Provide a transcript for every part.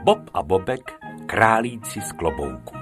Bob a Bobek, králíci z klobouku.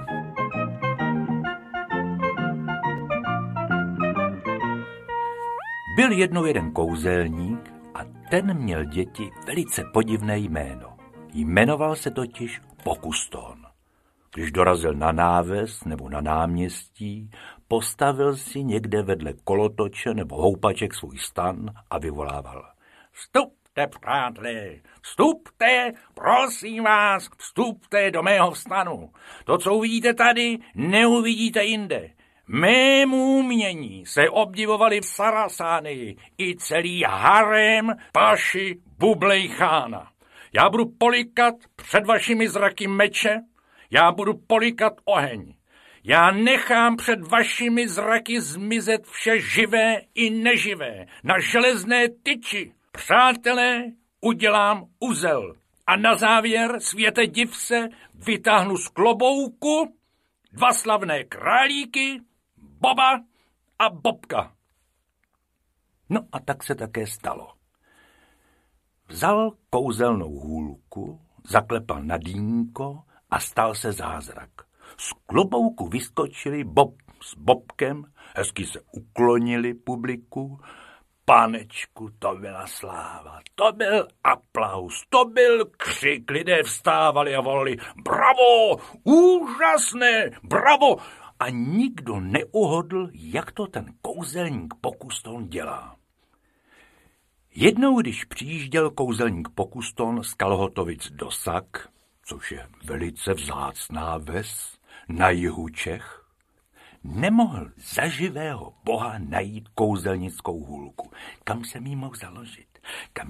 Byl jednou jeden kouzelník a ten měl děti velice podivné jméno. Jmenoval se totiž Pokustón. Když dorazil na náves nebo na náměstí, postavil si někde vedle kolotoče nebo houpaček svůj stan a vyvolával: Vstupte, přátelé, vstupte, prosím vás, vstupte do mého stanu. To, co uvidíte tady, neuvidíte jinde. Mému umění se obdivovali v Sarasánii i celý harém paši Bublejchána. Já budu polikat před vašimi zraky meče, já budu polikat oheň. Já nechám před vašimi zraky zmizet vše živé i neživé na železné tyči. Přátelé, udělám uzel. A na závěr, světe div se, vytáhnu z klobouku 2 slavné králíky, Boba a Bobka. No a tak se také stalo. Vzal kouzelnou hůlku, zaklepal na dýnko a stal se zázrak. Z klobouku vyskočili Bob s Bobkem, hezky se uklonili publiku. Panečku, to byla sláva, to byl aplaus, to byl křik, lidé vstávali a volali: bravo, úžasné, bravo! A nikdo neuhodl, jak to ten kouzelník Pokustón dělá. Jednou, když přijížděl kouzelník Pokustón z Kalhotovic do Sak, což je velice vzácná ves na jihu Čech, nemohl za živého boha najít kouzelnickou hůlku. Kam jsem jí mohl založit? Kam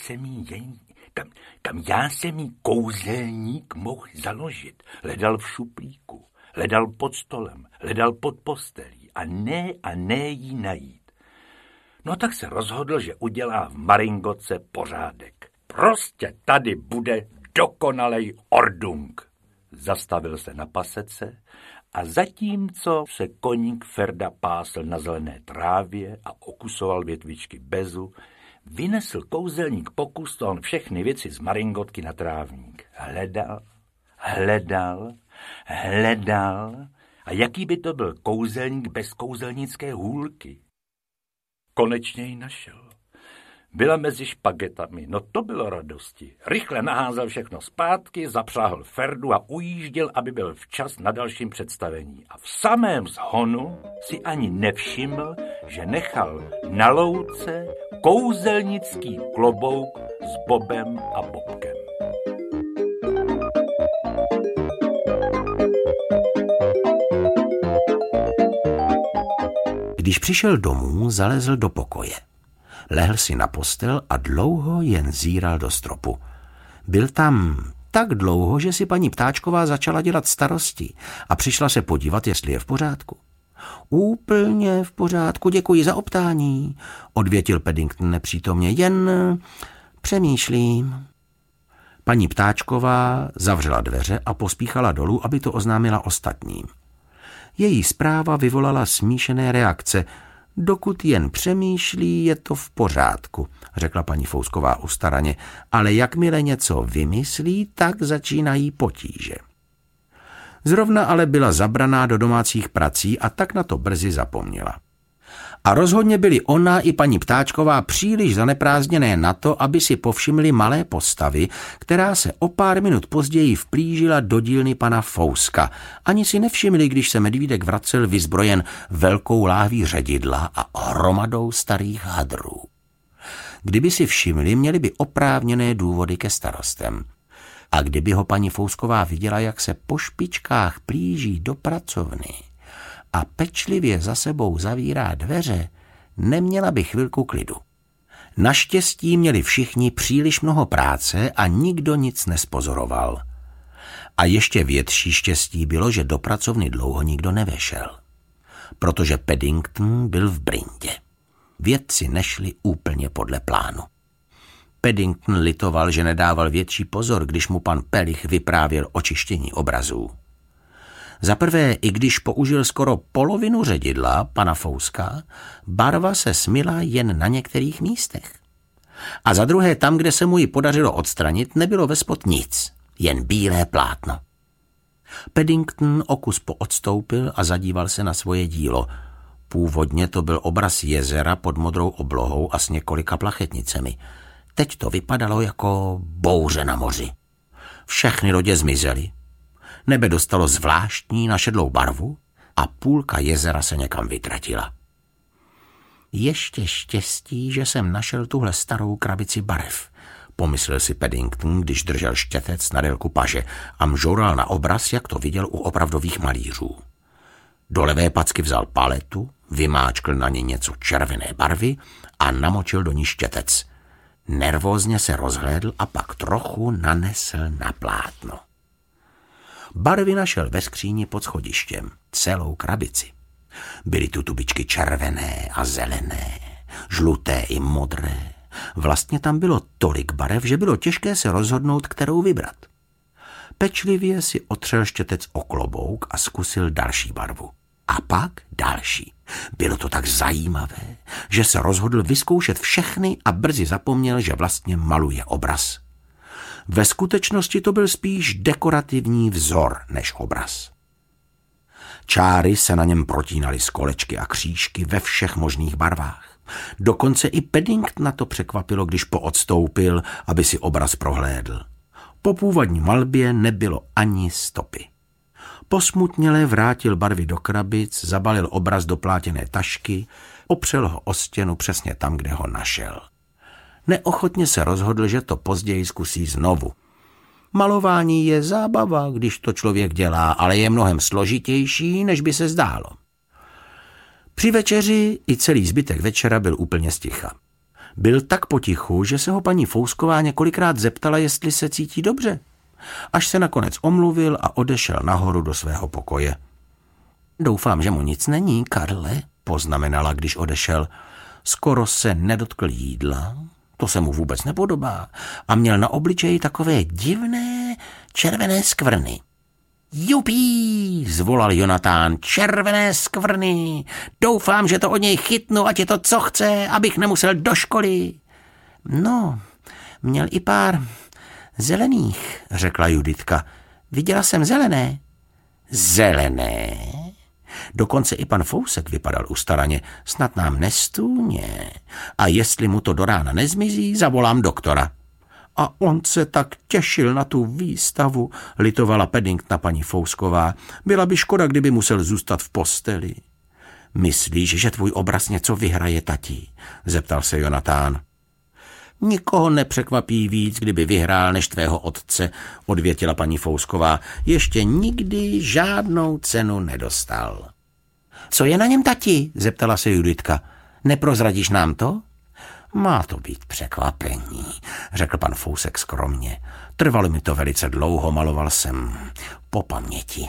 já jsem jí kouzelník mohl založit? Hledal v šuplíku, hledal pod stolem, hledal pod postelí a ne jí najít. No tak se rozhodl, že udělá v Maringoce pořádek. Prostě tady bude dokonalej ordung. Zastavil se na pasece a zatímco se koník Ferda pásl na zelené trávě a okusoval větvičky bezu, vynesl kouzelník Pokustón všechny věci z Maringotky na trávník. Hledal a jaký by to byl kouzelník bez kouzelnické hůlky? Konečně ji našel. Byla mezi špagetami, no to bylo radosti. Rychle naházel všechno zpátky, zapřáhl Ferdu a ujížděl, aby byl včas na dalším představení. A v samém zhonu si ani nevšiml, že nechal na louce kouzelnický klobouk s Bobem a Bobkem. Když přišel domů, zalezl do pokoje. Lehl si na postel a dlouho jen zíral do stropu. Byl tam tak dlouho, že si paní Ptáčková začala dělat starosti a přišla se podívat, jestli je v pořádku. Úplně v pořádku, děkuji za optání, odvětil Paddington nepřítomně, jen přemýšlím. Paní Ptáčková zavřela dveře a pospíchala dolů, aby to oznámila ostatním. Její zpráva vyvolala smíšené reakce. Dokud jen přemýšlí, je to v pořádku, řekla paní Fousková ustaraně, ale jakmile něco vymyslí, tak začínají potíže. Zrovna ale byla zabraná do domácích prací a tak na to brzy zapomněla. A rozhodně byly ona i paní Ptáčková příliš zaneprázdněné na to, aby si povšimli malé postavy, která se o pár minut později vplížila do dílny pana Fouska. Ani si nevšimli, když se medvídek vracel vyzbrojen velkou láhví ředidla a hromadou starých hadrů. Kdyby si všimli, měli by oprávněné důvody ke starostem. A kdyby ho paní Fousková viděla, jak se po špičkách plíží do pracovny a pečlivě za sebou zavírá dveře, neměla by chvilku klidu. Naštěstí měli všichni příliš mnoho práce a nikdo nic nespozoroval. A ještě větší štěstí bylo, že do pracovny dlouho nikdo nevešel. Protože Paddington byl v brindě. Věci nešly úplně podle plánu. Paddington litoval, že nedával větší pozor, když mu pan Pelich vyprávěl o čištění obrazů. Za prvé, i když použil skoro polovinu ředidla pana Fouska, barva se smyla jen na některých místech. A za druhé, tam, kde se mu ji podařilo odstranit, nebylo vespod nic. jen bílé plátno. Paddington o kus poodstoupil a zadíval se na svoje dílo. Původně to byl obraz jezera pod modrou oblohou a s několika plachetnicemi. Teď to vypadalo jako bouře na moři. Všechny lodě zmizely. Nebe dostalo zvláštní našedlou barvu a půlka jezera se někam vytratila. Ještě štěstí, že jsem našel tuhle starou krabici barev, pomyslel si Paddington, když držel štětec na délku paže a mžoural na obraz, jak to viděl u opravdových malířů. Do levé packy vzal paletu, vymáčkl na ní něco červené barvy a namočil do ní štětec. Nervózně se rozhlédl a pak trochu nanesl na plátno. Barvy našel ve skříni pod schodištěm, celou krabici. Byly tu tubičky červené a zelené, žluté i modré. Vlastně tam bylo tolik barev, že bylo těžké se rozhodnout, kterou vybrat. Pečlivě si otřel štětec o klobouk a zkusil další barvu. A pak další. Bylo to tak zajímavé, že se rozhodl vyzkoušet všechny a brzy zapomněl, že vlastně maluje obraz. Ve skutečnosti to byl spíš dekorativní vzor než obraz. Čáry se na něm protínaly z kolečky a křížky ve všech možných barvách. Dokonce i Paddingtona to překvapilo, když poodstoupil, aby si obraz prohlédl. Po původní malbě nebylo ani stopy. Posmutněle vrátil barvy do krabic, zabalil obraz do plátěné tašky, opřel ho o stěnu přesně tam, kde ho našel. Neochotně se rozhodl, že to později zkusí znovu. Malování je zábava, když to člověk dělá, ale je mnohem složitější, než by se zdálo. Při večeři i celý zbytek večera byl úplně sticha. Byl tak potichu, že se ho paní Fousková několikrát zeptala, jestli se cítí dobře. Až se nakonec omluvil a odešel nahoru do svého pokoje. Doufám, že mu nic není, Karle, poznamenala, když odešel. Skoro se nedotkl jídla, to se mu vůbec nepodobá, a měl na obličeji takové divné červené skvrny. Jupí, zvolal Jonatán, červené skvrny. Doufám, že to od něj chytnu, ať je to co chce, abych nemusel do školy. No, měl i pár zelených, řekla Juditka. Viděla jsem zelené. Zelené? Dokonce i pan Fousek vypadal ustaraně. Snad nám nestůně. A jestli mu to do rána nezmizí, zavolám doktora. A on se tak těšil na tu výstavu, litovala Paddingtona paní Fousková. Byla by škoda, kdyby musel zůstat v posteli. Myslíš, že tvůj obraz něco vyhraje, tati? Zeptal se Jonatán. Nikoho nepřekvapí víc, kdyby vyhrál než tvého otce, odvětila paní Fousková. Ještě nikdy žádnou cenu nedostal. Co je na něm, tati? Zeptala se Juditka. Neprozradíš nám to? Má to být překvapení, řekl pan Fousek skromně. Trvalo mi to velice dlouho, maloval jsem po paměti.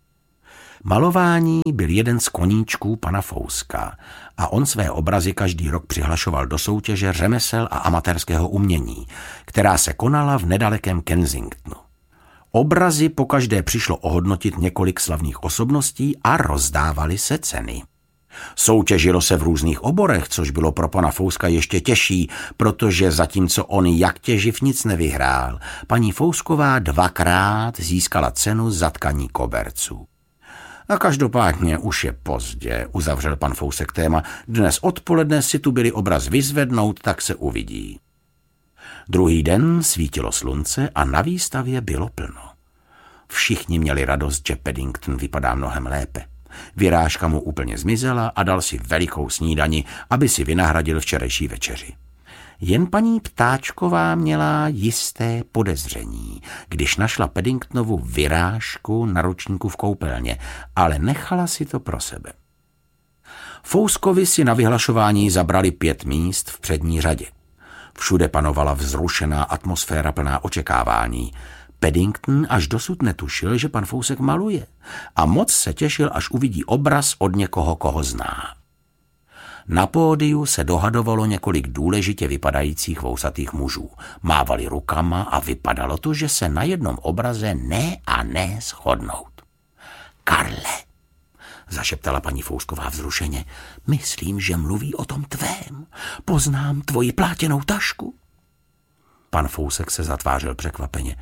Malování byl jeden z koníčků pana Fouska a on své obrazy každý rok přihlašoval do soutěže řemesel a amatérského umění, která se konala v nedalekém Kensingtonu. Obrazy pokaždé přišlo ohodnotit několik slavných osobností a rozdávaly se ceny. Soutěžilo se v různých oborech, což bylo pro pana Fouska ještě těžší, protože zatímco on jak těživ nic nevyhrál, paní Fousková 2krát získala cenu za tkaní koberců. A každopádně už je pozdě, uzavřel pan Fousek téma. Dnes odpoledne si tu byli obraz vyzvednout, tak se uvidí. Druhý den svítilo slunce a na výstavě bylo plno. Všichni měli radost, že Paddington vypadá mnohem lépe. Vyrážka mu úplně zmizela a dal si velikou snídani, aby si vynahradil včerejší večeři. Jen paní Ptáčková měla jisté podezření, když našla Paddingtonovu vyrážku na ručníku v koupelně, ale nechala si to pro sebe. Fouskovi si na vyhlašování zabrali 5 míst v přední řadě. Všude panovala vzrušená atmosféra plná očekávání. Paddington až dosud netušil, že pan Fousek maluje a moc se těšil, až uvidí obraz od někoho, koho zná. Na pódiu se dohadovalo několik důležitě vypadajících vousatých mužů. Mávali rukama a vypadalo to, že se na jednom obraze ne shodnout. Karle, zašeptala paní Fousková vzrušeně, myslím, že mluví o tom tvém. Poznám tvoji plátěnou tašku. Pan Fousek se zatvářil překvapeně.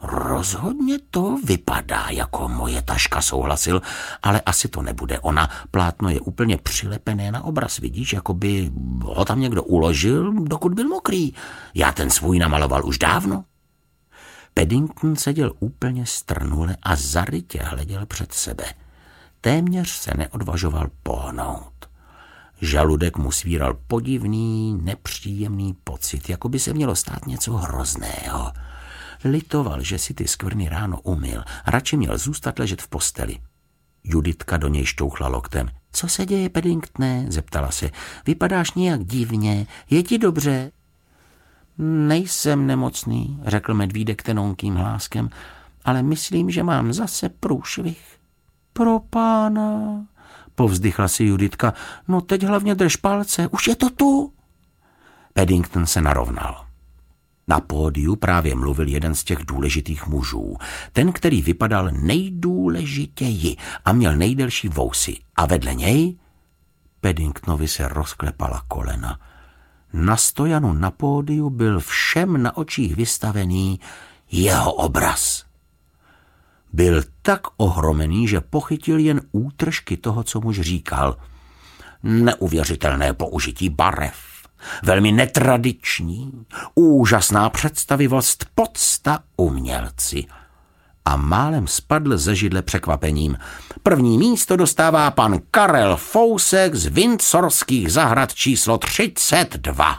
Rozhodně to vypadá jako moje taška, souhlasil, ale asi to nebude ona. Plátno je úplně přilepené na obraz, vidíš, jako by ho tam někdo uložil, dokud byl mokrý. Já ten svůj namaloval už dávno. Paddington seděl úplně strnule a zarytě hleděl před sebe. Téměř se neodvažoval pohnout. Žaludek mu svíral podivný, nepříjemný pocit, jako by se mělo stát něco hrozného. Litoval, že si ty skvrny ráno umyl, radši měl zůstat ležet v posteli. Juditka do něj šťouchla loktem. Co se děje, Paddingtone? Zeptala se. Vypadáš nějak divně, je ti dobře? Nejsem nemocný, řekl medvídek tenonkým hláskem, ale myslím, že mám zase průšvih. Pro pána, povzdychla si Juditka, no teď hlavně drž palce, už je to tu. Paddington se narovnal. Na pódiu právě mluvil jeden z těch důležitých mužů, ten, který vypadal nejdůležitěji a měl nejdelší vousy. A vedle něj Paddingtonovi se rozklepala kolena. Na stojanu na pódiu byl všem na očích vystavený jeho obraz. Byl tak ohromený, že pochytil jen útržky toho, co muž říkal. Neuvěřitelné použití barev, velmi netradiční, úžasná představivost, podsta umělci. A málem spadl ze židle překvapením. První místo dostává pan Karel Fousek z Windsorských zahrad číslo 32.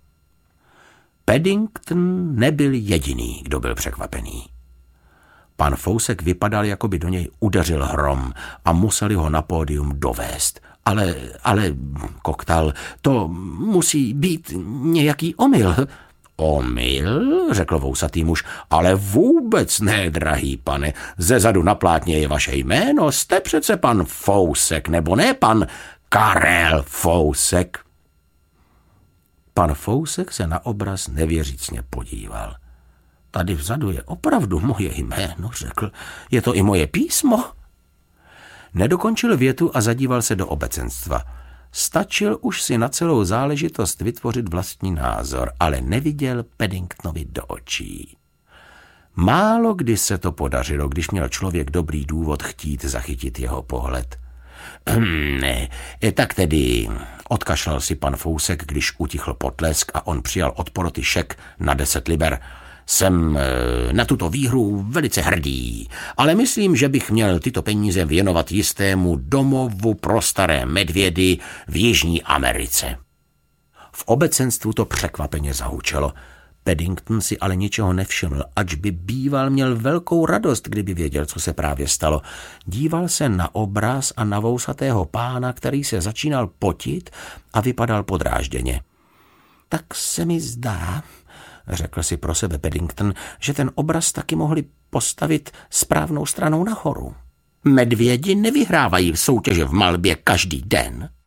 Paddington nebyl jediný, kdo byl překvapený. Pan Fousek vypadal, jako by do něj udeřil hrom a museli ho na pódium dovést. Ale, koktal, to musí být nějaký omyl. Omyl, řekl vousatý muž, ale vůbec ne, drahý pane. Zezadu na plátně je vaše jméno, jste přece pan Fousek, nebo ne pan Karel Fousek. Pan Fousek se na obraz nevěřícně podíval. Tady vzadu je opravdu moje jméno, řekl. Je to i moje písmo? Nedokončil větu a zadíval se do obecenstva. Stačil už si na celou záležitost vytvořit vlastní názor, ale neviděl Paddingtonovi do očí. Málo kdy se to podařilo, když měl člověk dobrý důvod chtít zachytit jeho pohled. Tak tedy, odkašlal si pan Fousek, když utichl potlesk a on přijal od poroty šek na 10 liber. Jsem na tuto výhru velice hrdý, ale myslím, že bych měl tyto peníze věnovat jistému domovu pro staré medvědy v Jižní Americe. V obecenstvu to překvapeně zahučelo. Paddington si ale ničeho nevšiml, ač by býval měl velkou radost, kdyby věděl, co se právě stalo. Díval se na obraz a na vousatého pána, který se začínal potit a vypadal podrážděně. Tak se mi zdá, řekl si pro sebe Paddington, že ten obraz taky mohli postavit správnou stranou nahoru. Medvědi nevyhrávají v soutěže v malbě každý den.